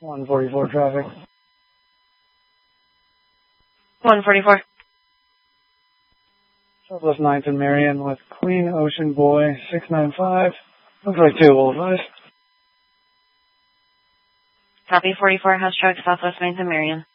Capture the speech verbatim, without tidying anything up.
one forty-four traffic. one forty-four. Southwest ninth and Marion with Queen Ocean Boy six nine five. Looks like two will advise. Copy forty-four, house truck, Southwest ninth and Marion.